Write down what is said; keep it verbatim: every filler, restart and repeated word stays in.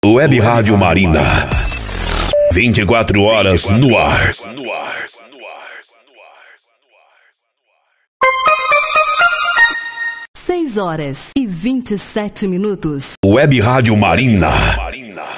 Web Rádio Marina. vinte e quatro horas no ar. seis horas e vinte e sete minutos. Web Rádio Marina.